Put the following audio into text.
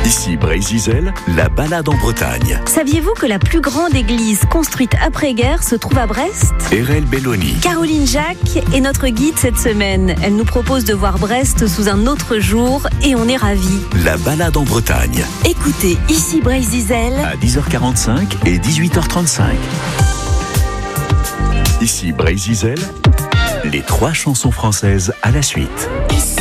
Ici Brézizel, la balade en Bretagne. Saviez-vous que la plus grande église construite après-guerre se trouve à Brest ? Erel Belloni. Caroline Jacques est notre guide cette semaine. Elle nous propose de voir Brest sous un autre jour et on est ravis. La balade en Bretagne. Écoutez Ici Brézizel À 10h45 et 18h35. Ici Brézizel, les 3 chansons françaises à la suite. Ici